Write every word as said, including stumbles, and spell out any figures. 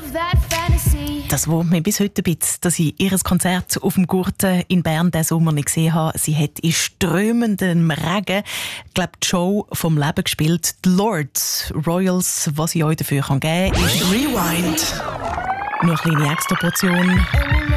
Das wurmt mir bis heute ein bisschen, dass ich ihr Konzert auf dem Gurten in Bern diesen Sommer nicht gesehen habe. Sie hat in strömendem Regen, ich glaube, die Show vom Leben gespielt. Die Lords Royals, was ich euch dafür geben kann, ist Rewind. Nur eine kleine Extra Portion.